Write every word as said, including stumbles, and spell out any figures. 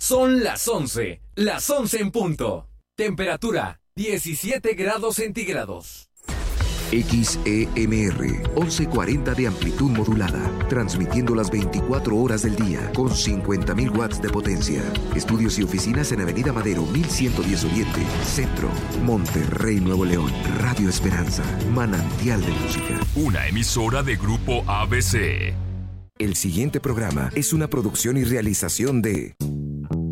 Son las once, las once en punto. Temperatura, diecisiete grados centígrados. X E M R, once cuarenta de amplitud modulada, transmitiendo las veinticuatro horas del día con cincuenta mil watts de potencia. Estudios y oficinas en Avenida Madero, mil ciento diez Oriente, Centro, Monterrey, Nuevo León. Radio Esperanza, manantial de música. Una emisora de Grupo A B C. El siguiente programa es una producción y realización de